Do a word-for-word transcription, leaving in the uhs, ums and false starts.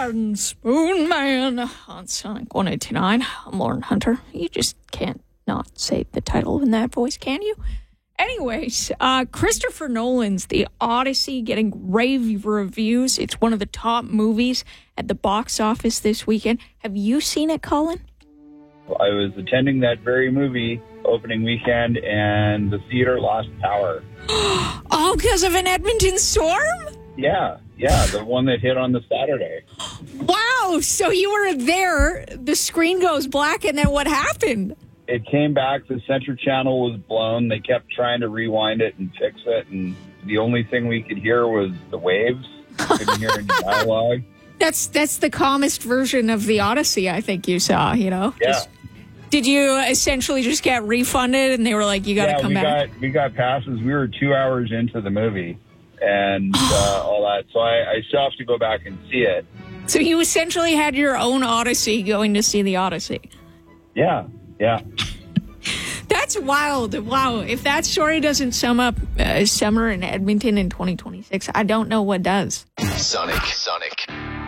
and Spoon Man on Sonic one eighty-nine. I'm Lauren Hunter. You just can't not say the title in that voice, can you? Anyways, uh, Christopher Nolan's The Odyssey getting rave reviews. It's one of the top movies at the box office this weekend. Have you seen it, Colin? I was attending that very movie opening weekend, and the theater lost power. All because of an Edmonton storm? Yeah, yeah, the one that hit on the Saturday. Wow, so you were there, the screen goes black, and then what happened? It came back, the center channel was blown. They kept trying to rewind it and fix it, and the only thing we could hear was the waves. Couldn't hear any dialogue. That's that's the calmest version of the Odyssey, I think you saw, you know? Yeah. Just, did you essentially just get refunded, and they were like, you got to yeah, come we back? Got, we got passes. We were two hours into the movie and uh, all that, so I, I still have to go back and see it. So you essentially had your own Odyssey going to see the Odyssey. Yeah. Yeah. That's wild. Wow. If that story doesn't sum up uh, summer in Edmonton in twenty twenty-six, I don't know what does. Sonic. Sonic.